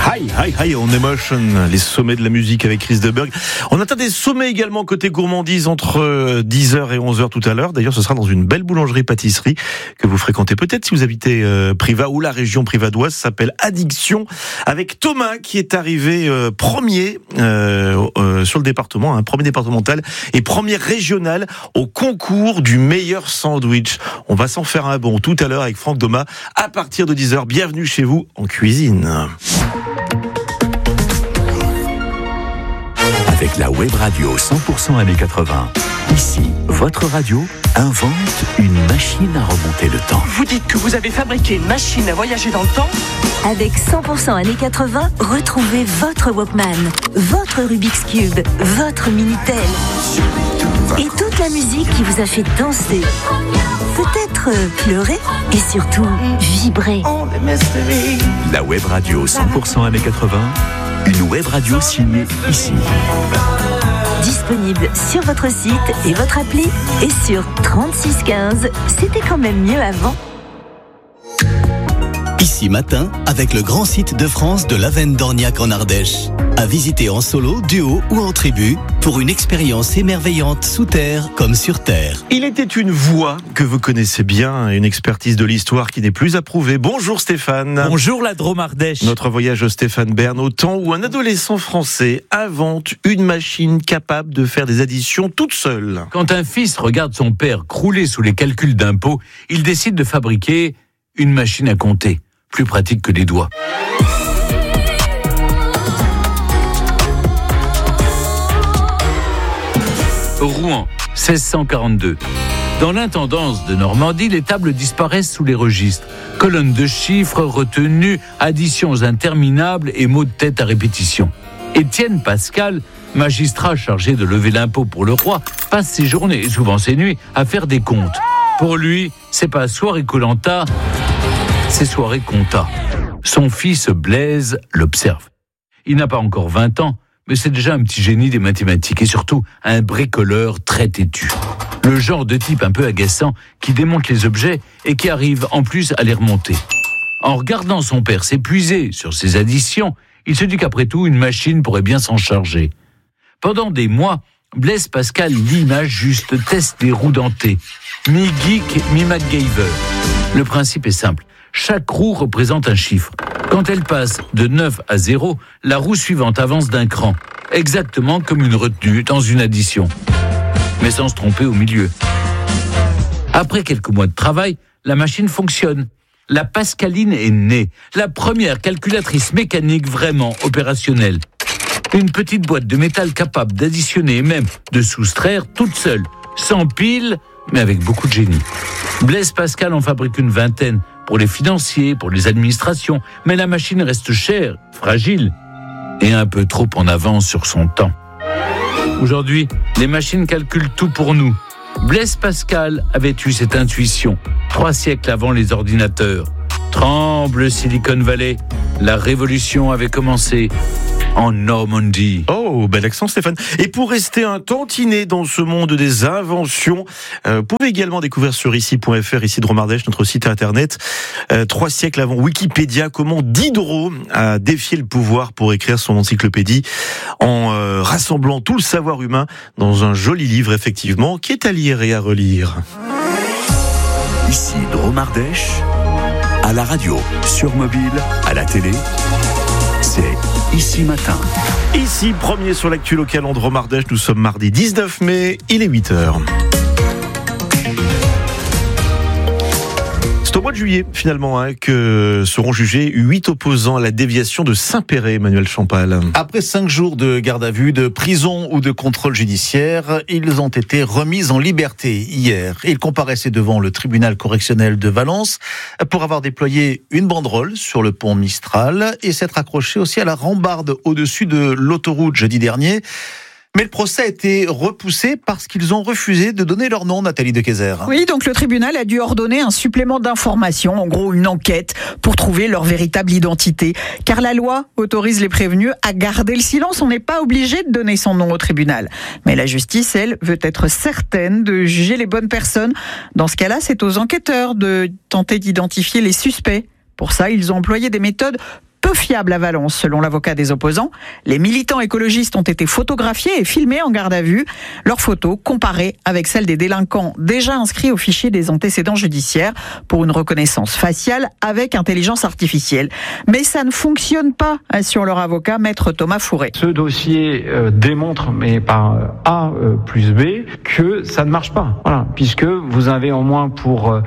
High on Emotion, les sommets de la musique avec Chris de Burgh. On atteint des sommets également côté gourmandise entre 10h et 11h tout à l'heure. D'ailleurs, ce sera dans une belle boulangerie-pâtisserie que vous fréquentez peut-être si vous habitez Privas ou la région privadoise. Ça s'appelle Addiction, avec Thomas qui est arrivé premier sur le département, premier départemental et premier régional au concours du meilleur sandwich. On va s'en faire un bon tout à l'heure avec Franck Doma à partir de 10h. Bienvenue chez vous en cuisine. Avec la web radio 100% années 80. Ici, votre radio invente une machine à remonter le temps. Vous dites que vous avez fabriqué une machine à voyager dans le temps ? Avec 100% années 80, retrouvez votre Walkman, votre Rubik's Cube, votre Minitel et toute la musique qui vous a fait danser, peut-être pleurer et surtout vibrer. La web radio 100% années 80, une web radio signée ici. Disponible sur votre site et votre appli et sur 3615. C'était quand même mieux avant. Ici matin, avec le grand site de France de l'Avenne d'Orniac en Ardèche. À visiter en solo, duo ou en tribu pour une expérience émerveillante sous terre comme sur terre. Il était une voix que vous connaissez bien, une expertise de l'histoire qui n'est plus approuvée. Bonjour Stéphane. Bonjour la Drôme Ardèche. Notre voyage au Stéphane Bern, au temps où un adolescent français invente une machine capable de faire des additions toute seule. Quand un fils regarde son père crouler sous les calculs d'impôts, il décide de fabriquer une machine à compter, plus pratique que les doigts. Rouen, 1642. Dans l'intendance de Normandie, les tables disparaissent sous les registres. Colonnes de chiffres retenues, additions interminables et mots de tête à répétition. Étienne Pascal, magistrat chargé de lever l'impôt pour le roi, passe ses journées et souvent ses nuits à faire des comptes. Pour lui, c'est pas soirée Koh-Lanta, c'est soirée compta. Son fils Blaise l'observe. Il n'a pas encore 20 ans, mais c'est déjà un petit génie des mathématiques et surtout un bricoleur très têtu. Le genre de type un peu agaçant qui démonte les objets et qui arrive en plus à les remonter. En regardant son père s'épuiser sur ses additions, il se dit qu'après tout, une machine pourrait bien s'en charger. Pendant des mois, Blaise Pascal l'image juste teste des roues dentées. Mi-geek, mi-MacGyver. Le principe est simple. Chaque roue représente un chiffre. Quand elle passe de 9 à 0, la roue suivante avance d'un cran. Exactement comme une retenue dans une addition. Mais sans se tromper au milieu. Après quelques mois de travail, la machine fonctionne. La Pascaline est née. La première calculatrice mécanique vraiment opérationnelle. Une petite boîte de métal capable d'additionner et même de soustraire toute seule. Sans pile, mais avec beaucoup de génie. Blaise Pascal en fabrique une vingtaine. Pour les financiers, pour les administrations. Mais la machine reste chère, fragile et un peu trop en avance sur son temps. Aujourd'hui, les machines calculent tout pour nous. Blaise Pascal avait eu cette intuition 3 siècles avant les ordinateurs. Tremble Silicon Valley, la révolution avait commencé en Normandie. Oh, bel accent Stéphane. Et pour rester un tantinet dans ce monde des inventions, vous pouvez également découvrir sur ici.fr, ici Drôme Ardèche, notre site internet, 3 siècles avant Wikipédia, comment Diderot a défié le pouvoir pour écrire son encyclopédie en rassemblant tout le savoir humain dans un joli livre, effectivement, qui est à lire et à relire. Ici Drôme Ardèche, à la radio, sur mobile, à la télé, c'est Ici Matin. Ici, premier sur l'actu locale en Drôme Ardèche, nous sommes mardi 19 mai, il est 8h. C'est au mois de juillet, finalement, que seront jugés 8 opposants à la déviation de Saint-Péray, Emmanuel Champal. Après 5 jours de garde à vue, de prison ou de contrôle judiciaire, ils ont été remis en liberté hier. Ils comparaissaient devant le tribunal correctionnel de Valence pour avoir déployé une banderole sur le pont Mistral et s'être accrochés aussi à la rambarde au-dessus de l'autoroute jeudi dernier. Mais le procès a été repoussé parce qu'ils ont refusé de donner leur nom, Nathalie Dequezer. Oui, donc le tribunal a dû ordonner un supplément d'information, en gros une enquête, pour trouver leur véritable identité. Car la loi autorise les prévenus à garder le silence, on n'est pas obligé de donner son nom au tribunal. Mais la justice, elle, veut être certaine de juger les bonnes personnes. Dans ce cas-là, c'est aux enquêteurs de tenter d'identifier les suspects. Pour ça, ils ont employé des méthodes peu fiable à Valence, selon l'avocat des opposants. Les militants écologistes ont été photographiés et filmés en garde à vue. Leurs photos comparées avec celles des délinquants déjà inscrits au fichier des antécédents judiciaires pour une reconnaissance faciale avec intelligence artificielle. Mais ça ne fonctionne pas, assure leur avocat, maître Thomas Fourré. Ce dossier démontre, mais par A plus B, que ça ne marche pas. Voilà, puisque vous avez au moins pour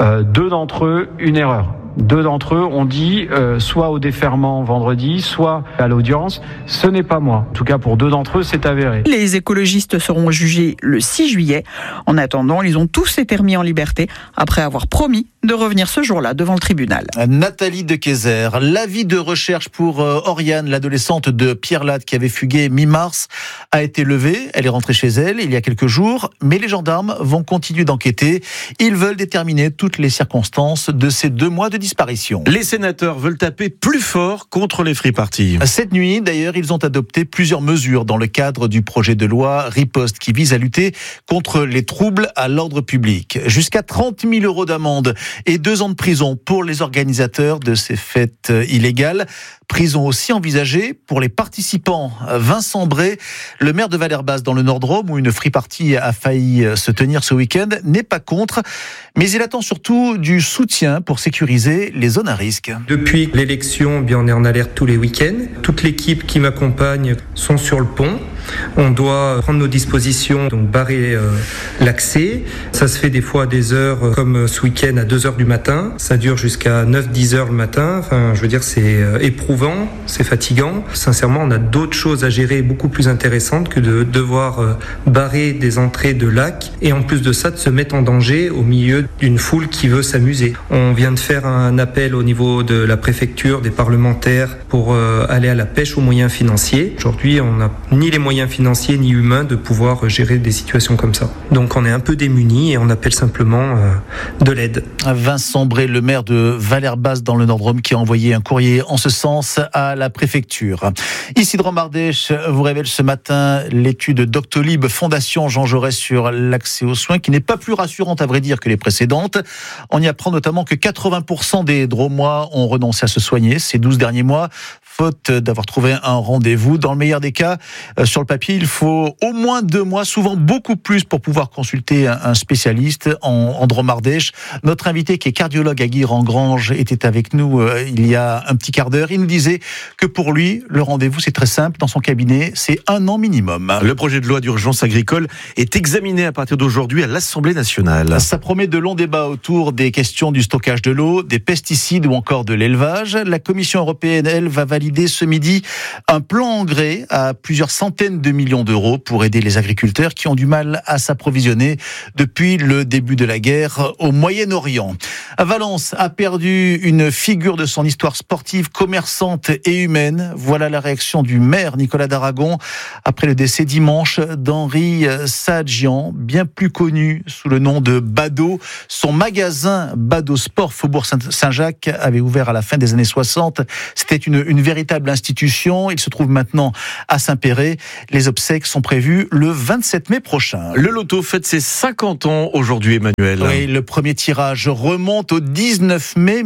2 d'entre eux une erreur. 2 d'entre eux ont dit soit au déferment vendredi, soit à l'audience. Ce n'est pas moi. En tout cas, pour 2 d'entre eux, c'est avéré. Les écologistes seront jugés le 6 juillet. En attendant, ils ont tous été remis en liberté après avoir promis de revenir ce jour-là devant le tribunal. Nathalie de Kayser, l'avis de recherche pour Oriane, l'adolescente de Pierrelatte qui avait fugué mi-mars, a été levé. Elle est rentrée chez elle il y a quelques jours, mais les gendarmes vont continuer d'enquêter. Ils veulent déterminer toutes les circonstances de ces 2 mois de disparition. Les sénateurs veulent taper plus fort contre les free parties. Cette nuit, d'ailleurs, ils ont adopté plusieurs mesures dans le cadre du projet de loi Riposte qui vise à lutter contre les troubles à l'ordre public. Jusqu'à 30 000 € d'amende et 2 ans de prison pour les organisateurs de ces fêtes illégales. Prison aussi envisagée pour les participants. Vincent Bray, le maire de Vallherbasse dans le Nord-Drôme, où une free party a failli se tenir ce week-end, n'est pas contre, mais il attend surtout du soutien pour sécuriser les zones à risque. Depuis l'élection, on est en alerte tous les week-ends. Toute l'équipe qui m'accompagne sont sur le pont. On doit prendre nos dispositions, donc barrer l'accès. Ça se fait des fois à des heures, comme ce week-end à 2h du matin. Ça dure jusqu'à 9-10 heures le matin. Enfin, je veux dire, c'est éprouvant, c'est fatigant. Sincèrement, on a d'autres choses à gérer beaucoup plus intéressantes que de devoir barrer des entrées de lacs et en plus de ça, de se mettre en danger au milieu d'une foule qui veut s'amuser. On vient de faire un appel au niveau de la préfecture, des parlementaires pour aller à la pêche aux moyens financiers. Aujourd'hui, on n'a ni les moyens financiers ni humains de pouvoir gérer des situations comme ça. Donc on est un peu démunis et on appelle simplement de l'aide. Vincent Bray, le maire de Vallherbasse dans le Nord-Drôme, qui a envoyé un courrier en ce sens à la préfecture. Ici Drôme Ardèche vous révèle ce matin l'étude Doctolib Fondation Jean Jaurès sur l'accès aux soins, qui n'est pas plus rassurante à vrai dire que les précédentes. On y apprend notamment que 80% des Drômois ont renoncé à se soigner ces 12 derniers mois, faute d'avoir trouvé un rendez-vous. Dans le meilleur des cas, sur le papier, il faut au moins 2 mois, souvent beaucoup plus, pour pouvoir consulter un spécialiste en Drôme Ardèche. Notre invité, qui est cardiologue à Guire-en-Grange, était avec nous il y a un petit quart d'heure. Il nous disait que pour lui, le rendez-vous, c'est très simple. Dans son cabinet, c'est 1 an minimum. Le projet de loi d'urgence agricole est examiné à partir d'aujourd'hui à l'Assemblée nationale. Ça promet de longs débats autour des questions du stockage de l'eau, des pesticides ou encore de l'élevage. La Commission européenne, elle, va valider ce midi un plan engrais à plusieurs centaines de millions d'euros pour aider les agriculteurs qui ont du mal à s'approvisionner depuis le début de la guerre au Moyen-Orient. Valence a perdu une figure de son histoire sportive, commerçante et humaine. Voilà la réaction du maire Nicolas d'Aragon après le décès dimanche d'Henri Saadjian, bien plus connu sous le nom de Bado. Son magasin Bado Sport Faubourg Saint-Jacques avait ouvert à la fin des années 60. C'était une véritable institution. Il se trouve maintenant à Saint-Péret. Les obsèques sont prévues le 27 mai prochain. Le loto fête ses 50 ans aujourd'hui, Emmanuel. Oui, le premier tirage remonte au 19 mai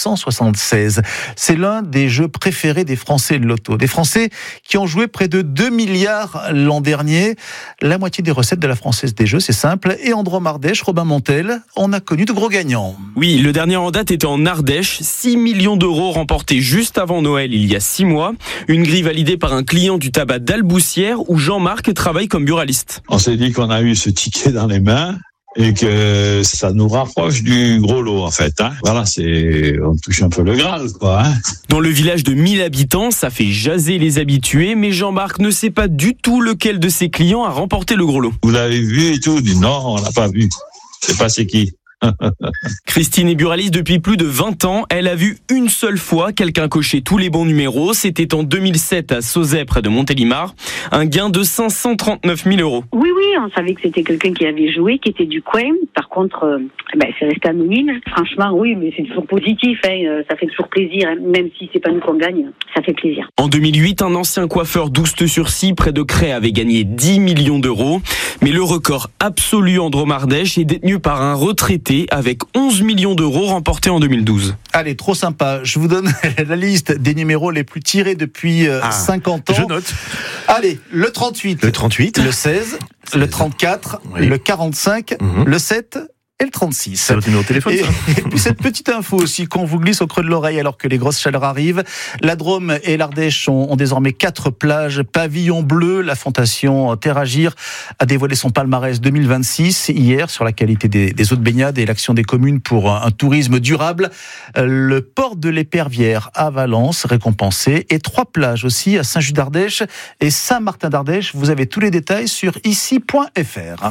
1976. C'est l'un des jeux préférés des Français, le loto. Des Français qui ont joué près de 2 milliards l'an dernier. La moitié des recettes de la Française des Jeux, c'est simple. Et en Drôme Ardèche, Robin Montel, on a connu de gros gagnants. Oui, le dernier en date était en Ardèche. 6 millions d'euros remportés juste avant Noël, il y a 6 mois. Une grille validée par un client du tabac d'Alboussière où Jean-Marc travaille comme buraliste. On s'est dit qu'on a eu ce ticket dans les mains et que ça nous rapproche du gros lot en fait. Voilà, on touche un peu le Graal quoi. Dans le village de 1000 habitants, ça fait jaser les habitués, mais Jean-Marc ne sait pas du tout lequel de ses clients a remporté le gros lot. Vous l'avez vu et tout? Il dit non, on l'a pas vu. Je sais pas c'est qui. Christine est buraliste depuis plus de 20 ans. Elle a vu une seule fois quelqu'un cocher tous les bons numéros. C'était en 2007 à Sauzet, près de Montélimar. Un gain de 539 000 euros. Oui, on savait que c'était quelqu'un qui avait joué, qui était du coin. Par contre, c'est resté anonyme. Franchement, oui, mais c'est toujours positif. Ça fait toujours plaisir. Même si c'est pas nous qu'on gagne, ça fait plaisir. En 2008, un ancien coiffeur d'Oust-sur-Scie, près de Crest, avait gagné 10 millions d'euros. Mais le record absolu en Drôme Ardèche est détenu par un retraité cité avec 11 millions d'euros remportés en 2012. Allez, trop sympa. Je vous donne la liste des numéros les plus tirés depuis 50 ans. Je note. Allez, le 38. Le 38. Le 16. Le 34. Oui. Le 45. Le 7. Et le 36. C'est votre numéro de téléphone, ça. Et puis cette petite info aussi qu'on vous glisse au creux de l'oreille alors que les grosses chaleurs arrivent. La Drôme et l'Ardèche ont désormais 4 plages. Pavillon bleu, la fondation Terragir a dévoilé son palmarès 2026 hier sur la qualité des eaux de baignade et l'action des communes pour un tourisme durable. Le port de l'Épervière à Valence récompensé et 3 plages aussi à Saint-Just d'Ardèche et Saint-Martin d'Ardèche. Vous avez tous les détails sur ici.fr.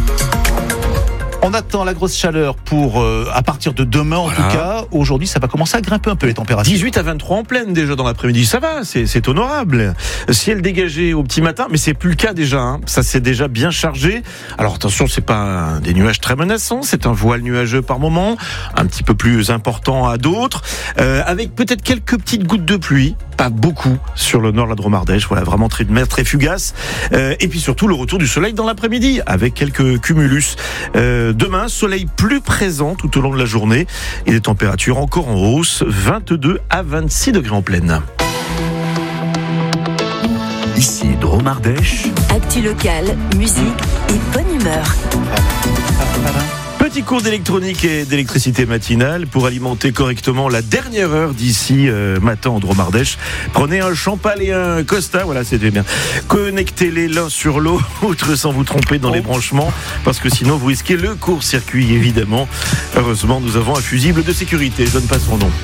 On attend la grosse chaleur pour à partir de demain en tout cas. Aujourd'hui, ça va commencer à grimper un peu les températures. 18 à 23 en pleine déjà dans l'après-midi. Ça va, c'est honorable. Ciel dégagé au petit matin, mais c'est plus le cas déjà. Hein. Ça s'est déjà bien chargé. Alors attention, c'est pas des nuages très menaçants. C'est un voile nuageux par moment, un petit peu plus important à d'autres, avec peut-être quelques petites gouttes de pluie. Pas beaucoup sur le nord de la Drôme Ardèche. Voilà, vraiment très fugace. Et puis surtout le retour du soleil dans l'après-midi avec quelques cumulus. Demain, soleil plus présent tout au long de la journée et des températures encore en hausse, 22 à 26 degrés en pleine. Ici Drôme Ardèche. Actu locale, musique et bonne humeur. Petit cours d'électronique et d'électricité matinale pour alimenter correctement la dernière heure d'ici matin en Drôme Ardèche. Prenez un Champal et un Costa, voilà, c'était bien. Connectez-les l'un sur l'autre sans vous tromper dans les branchements, parce que sinon vous risquez le court-circuit évidemment. Heureusement, nous avons un fusible de sécurité, je donne pas son nom.